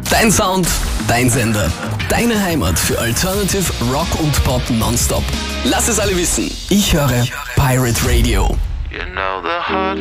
Dein Sound, dein Sender, deine Heimat für Alternative Rock und Pop nonstop. Lass es alle wissen. Ich höre Pirate Radio. You know the heart